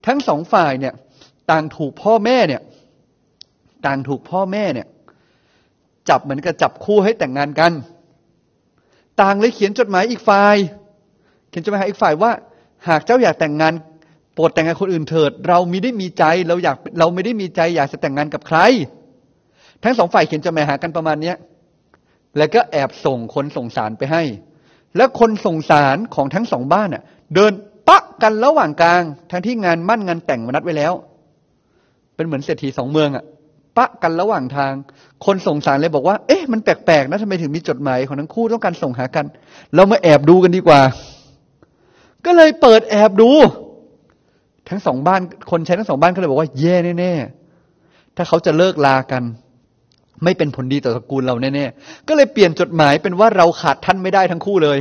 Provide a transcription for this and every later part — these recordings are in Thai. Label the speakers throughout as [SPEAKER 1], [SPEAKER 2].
[SPEAKER 1] ทั้งสองฝ่ายเนี่ยต่างถูกพ่อแม่เนี่ยจับเหมือนกับจับคู่ให้แต่งงานกันต่างเลยเขียนจดหมายอีกฝ่ายว่าหากเจ้าอยากแต่งงานโปรดแต่งงานคนอื่นเถิดเราไม่ได้มีใจอยากจะแต่งงานกับใครทั้งสองฝ่ายเขียนจดหมายหากันประมาณนี้แล้วก็แอบส่งคนส่งสารไปให้แล้วคนส่งสารของทั้งสองบ้านน่ะเดินปะกันระหว่างกลางทั้งที่งานมั่นงานแต่งมานัดไว้แล้วเป็นเหมือนเศรษฐีสองเมืองอ่ะปะกันระหว่างทางคนส่งสารเลยบอกว่าเอ๊ะมันแปลกๆนะทำไมถึงมีจดหมายของทั้งคู่ต้องการส่งหากันเรามาแอบดูกันดีกว่าก็เลยเปิดแอบดูทั้งสองบ้านคนใช้ทั้งสองบ้านก็เลยบอกว่าแย่แน่ๆถ้าเขาจะเลิกลากันไม่เป็นผลดีต่อตระกูลเราแน่ๆก็เลยเปลี่ยนจดหมายเป็นว่าเราขาดท่านไม่ได้ทั้งคู่เลย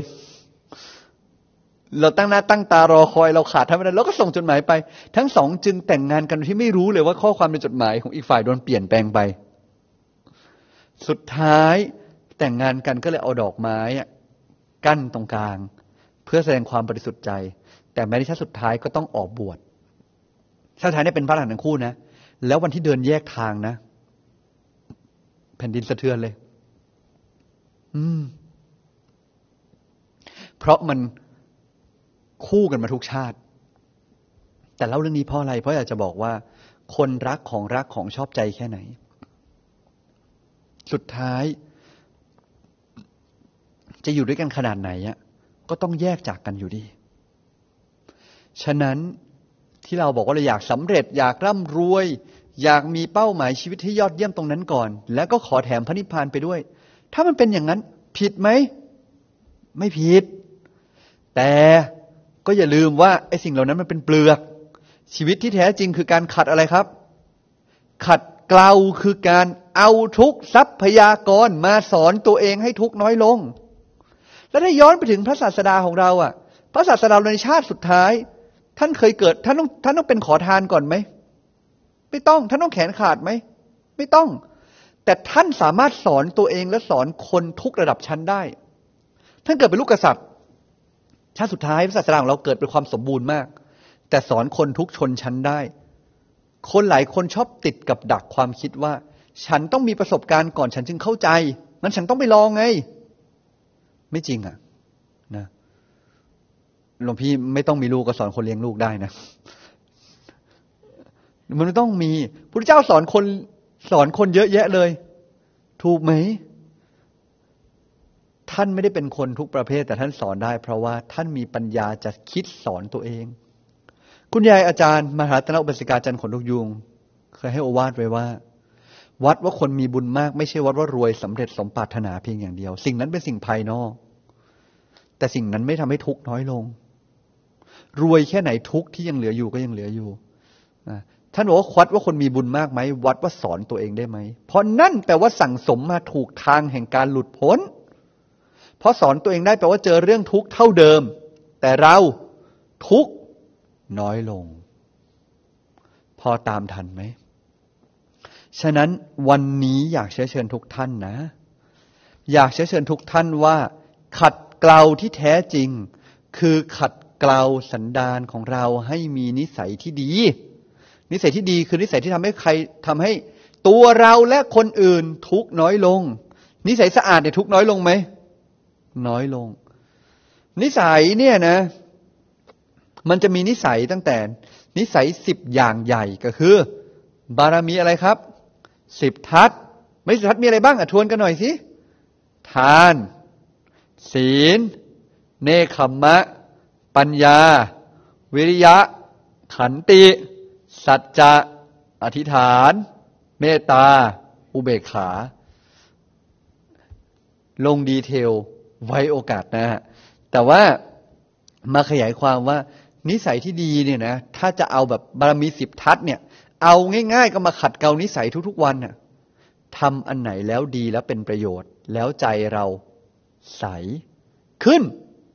[SPEAKER 1] เราตั้งหน้าตั้งตารอคอยเราขาดท่านไม่ได้เราก็ส่งจดหมายไปทั้งสองจึงแต่งงานกันที่ไม่รู้เลยว่าข้อความในจดหมายของอีกฝ่ายโดนเปลี่ยนแปลงไปสุดท้ายแต่งงานกันก็เลยเอาดอกไม้กั้นตรงกลางเพื่อแสดงความบริสุทธิ์ใจแต่แม้ในชาติสุดท้ายก็ต้องออกบวชชาติสุดท้ายเนี่ยเป็นพระอรหันต์ทั้งคู่นะแล้ววันที่เดินแยกทางนะแผ่นดินสะเทือนเลยเพราะมันคู่กันมาทุกชาติแต่เล่าเรื่องนี้เพราะอะไรเพราะอยากจะบอกว่าคนรักของชอบใจแค่ไหนสุดท้ายจะอยู่ด้วยกันขนาดไหนก็ต้องแยกจากกันอยู่ดีฉะนั้นที่เราบอกว่าเราอยากสำเร็จอยากร่ำรวยอยากมีเป้าหมายชีวิตที่ยอดเยี่ยมตรงนั้นก่อนแล้วก็ขอแถมพระนิพพานไปด้วยถ้ามันเป็นอย่างนั้นผิดไหมไม่ผิดแต่ก็อย่าลืมว่าไอ้สิ่งเหล่านั้นมันเป็นเปลือกชีวิตที่แท้จริงคือการขัดอะไรครับขัดเกลาคือการเอาทุกทรัพยากรมาสอนตัวเองให้ทุกน้อยลงแล้วถ้าย้อนไปถึงพระศาสดาของเราพระศาสดาในชาติสุดท้ายท่านเคยเกิดท่านต้องเป็นขอทานก่อนไหมไม่ต้องท่านต้องแขนขาดไหมไม่ต้องแต่ท่านสามารถสอนตัวเองและสอนคนทุกระดับชั้นได้ท่านเกิดเป็นลูกกษัตริย์ชาติสุดท้ายพระศาสดาของเราเกิดเป็นความสมบูรณ์มากแต่สอนคนทุกชนชั้นได้คนหลายคนชอบติดกับดักความคิดว่าฉันต้องมีประสบการณ์ก่อนฉันจึงเข้าใจงั้นฉันต้องไปลองไงไม่จริงนะหลวงพี่ไม่ต้องมีลูกก็สอนคนเลี้ยงลูกได้นะมันไม่ต้องมีพระเจ้าสอนคนเยอะแยะเลยถูกไหมท่านไม่ได้เป็นคนทุกประเภทแต่ท่านสอนได้เพราะว่าท่านมีปัญญาจะคิดสอนตัวเองคุณยายอาจารย์มหารัตนอุบาสิกาจันทร์ขนลุกยูงเคยให้โอวาทไว้ว่าวัดว่าคนมีบุญมากไม่ใช่วัดว่ารวยสำเร็จสมปรารถนาเพียงอย่างเดียวสิ่งนั้นเป็นสิ่งภายนอกแต่สิ่งนั้นไม่ทำให้ทุกข์น้อยลงรวยแค่ไหนทุกข์ที่ยังเหลืออยู่ก็ยังเหลืออยู่ท่านบอกว่าวัดว่าคนมีบุญมากไหมวัดว่าสอนตัวเองได้ไหมเพราะนั่นแปลว่าสั่งสมมาถูกทางแห่งการหลุดพ้นเพราะสอนตัวเองได้แปลว่าเจอเรื่องทุกข์เท่าเดิมแต่เราทุกข์น้อยลงพอตามทันไหมฉะนั้นวันนี้อยากเชิญทุกท่านนะอยากเชิญทุกท่านว่าขัดเกลาที่แท้จริงคือขัดเกลาสันดานของเราให้มีนิสัยที่ดีนิสัยที่ดีคือนิสัยที่ทำให้ตัวเราและคนอื่นทุกข์น้อยลงนิสัยสะอาดเนี่ยทุกข์น้อยลงไหมน้อยลงนิสัยเนี่ยนะมันจะมีนิสัยตั้งแต่นิสัย10อย่างใหญ่ก็คือบารมีอะไรครับ10ทัศไม่10ทัศมีอะไรบ้างทวนกันหน่อยสิทานศีลเนคขมมะปัญญาวิริยะขันติสัจจะอธิษฐานเมตตาอุเบกขาลงดีเทลไว้โอกาสหน้าแต่ว่ามาขยายความว่านิสัยที่ดีเนี่ยนะถ้าจะเอาแบบบารมี10ทัศเนี่ยเอาง่ายๆก็มาขัดเกลานิสัยทุกๆวันน่ะทำอันไหนแล้วดีแล้วเป็นประโยชน์แล้วใจเราใสขึ้น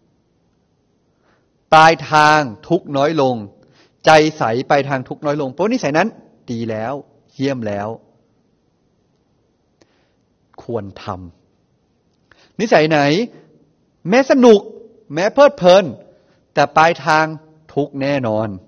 [SPEAKER 1] ปลายทางทุกน้อยลงใจใสไปทางทุกน้อยลงเพราะนิสัยนั้นดีแล้วเยี่ยมแล้วควรทำนิสัยไหนแม้สนุกแม้เพลิดเพลินแต่ปลายทางทุกแน่นอน